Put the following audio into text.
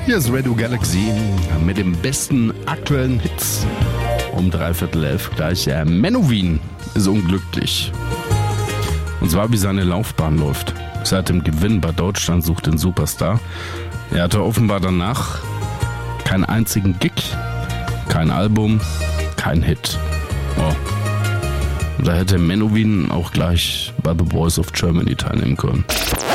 Hier ist Radio Galaxy mit den besten aktuellen Hits. Um 11:45 gleich. Menowin ist unglücklich. Und zwar wie seine Laufbahn läuft. Seit dem Gewinn bei Deutschland sucht den Superstar. Er hatte offenbar danach keinen einzigen Gig, kein Album, kein Hit. Oh. Und da hätte Menowin auch gleich bei The Voice of Germany teilnehmen können.